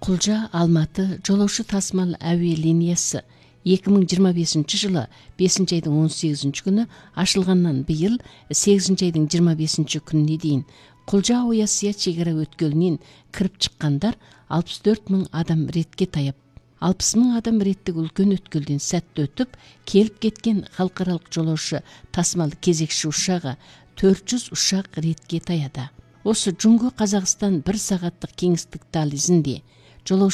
Кулжа Алматы жолоочу тасмал авиа линиясы 2025 жылы 5 айдың 18 күнү ашылгандан быйыл 8 айдың 25 күнүнө дейин Кулжа Оясия чегара өткөлүнөн кирип чыккандар 64 000 адам ретке таяп, 60 000 адам реттик үлкөн өткөлдөн сәттүү өтүп, келип кеткен халкаралык жолоочу тасмал кезекши ушагы 400 ушак ретке таяды. Осы Жунгу Казакстан 1 сагаттык кеңиштик дализинде жолоочу